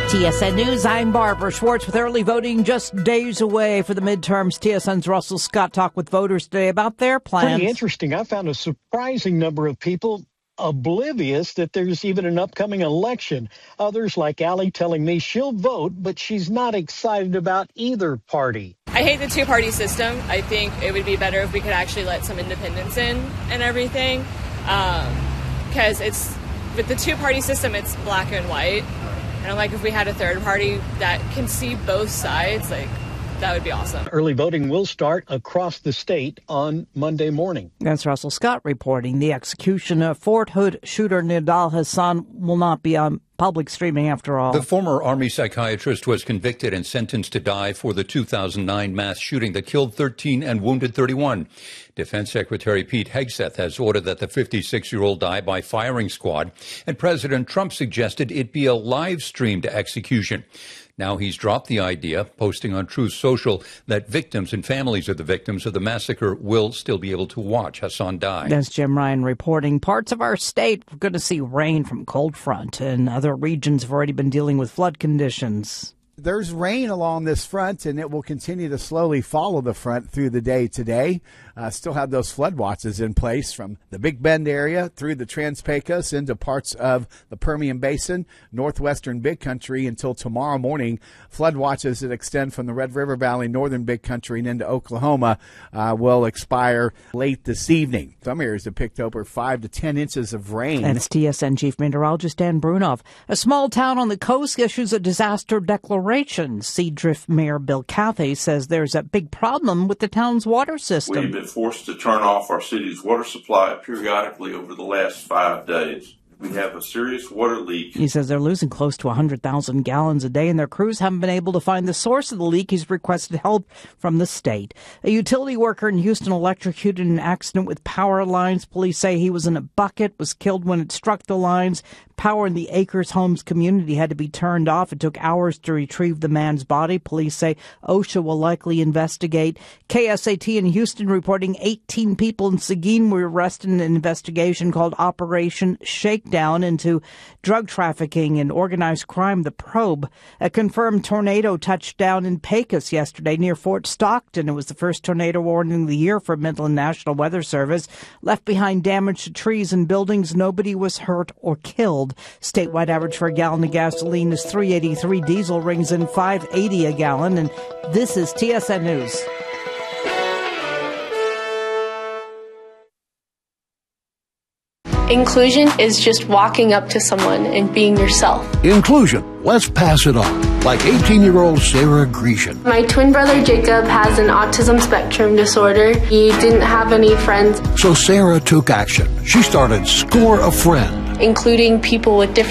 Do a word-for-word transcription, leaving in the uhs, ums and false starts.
T S N News, I'm Barbara Schwartz. With early voting just days away for the midterms, T S N's Russell Scott talked with voters today about their plans. Pretty interesting. I found a surprising number of people oblivious that there's even an upcoming election. Others, like Allie, telling me she'll vote, but she's not excited about either party. I hate the two-party system. I think it would be better if we could actually let some independents in and everything. Because um, it's with the two-party system, it's black and white. And like if we had a third party that can see both sides, like that would be awesome. Early voting will start across the state on Monday morning. That's Russell Scott reporting. The execution of Fort Hood shooter Nidal Hasan will not be on public streaming after all. The former Army psychiatrist was convicted and sentenced to die for the two thousand nine mass shooting that killed thirteen and wounded thirty-one. Defense Secretary Pete Hegseth has ordered that the fifty-six-year-old die by firing squad, and President Trump suggested it be a live-streamed execution. Now he's dropped the idea, posting on Truth Social that victims and families of the victims of the massacre will still be able to watch Hasan die. That's Jim Ryan reporting. Parts of our state are going to see rain from cold front, and other regions have already been dealing with flood conditions. There's rain along this front, and it will continue to slowly follow the front through the day today. Uh, still have those flood watches in place from the Big Bend area through the Trans-Pecos into parts of the Permian Basin, northwestern Big Country until tomorrow morning. Flood watches that extend from the Red River Valley, northern Big Country, and into Oklahoma uh, will expire late this evening. Some areas have picked over five to ten inches of rain. That's T S N Chief Meteorologist Dan Brunoff. A small town on the coast issues a disaster declaration. Seadrift Mayor Bill Cathay says there's a big problem with the town's water system. We've been forced to turn off our city's water supply periodically over the last five days. We have a serious water leak. He says they're losing close to one hundred thousand gallons a day, and their crews haven't been able to find the source of the leak. He's requested help from the state. A utility worker in Houston electrocuted in an accident with power lines. Police say he was in a bucket, was killed when it struck the lines. Power in the Acres Homes community had to be turned off. It took hours to retrieve the man's body. Police say OSHA will likely investigate. K S A T in Houston reporting eighteen people in Seguin were arrested in an investigation called Operation Shakedown into drug trafficking and organized crime. The probe. A confirmed tornado touched down in Pecos yesterday near Fort Stockton. It was the first tornado warning of the year for Midland National Weather Service. Left behind damage to trees and buildings. Nobody was hurt or killed. Statewide average for a gallon of gasoline is three eighty-three. Diesel rings in five eighty a gallon. And this is T S N News. Inclusion is just walking up to someone and being yourself. Inclusion. Let's pass it on. Like eighteen-year-old Sarah Grecian. My twin brother Jacob has an autism spectrum disorder. He didn't have any friends. So Sarah took action. She started Score a Friend, including people with different